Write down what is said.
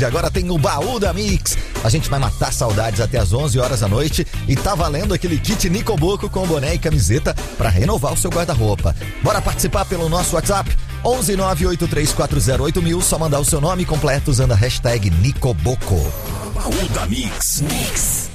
Agora tem o Baú da Mix. A gente vai matar saudades até as 11 horas da noite e tá valendo aquele kit Nicoboco com boné e camiseta pra renovar o seu guarda-roupa. Bora participar pelo nosso WhatsApp? 11983408000. Só mandar o seu nome completo usando a hashtag Nicoboco. Baú da Mix.